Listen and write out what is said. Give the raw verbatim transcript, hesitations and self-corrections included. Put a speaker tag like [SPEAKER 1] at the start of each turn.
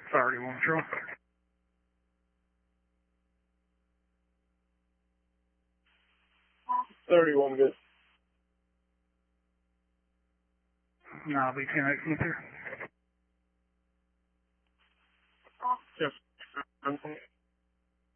[SPEAKER 1] thirty-one, true.
[SPEAKER 2] thirty-one, good.
[SPEAKER 1] No, I'll be ten eight from here.
[SPEAKER 2] Yes.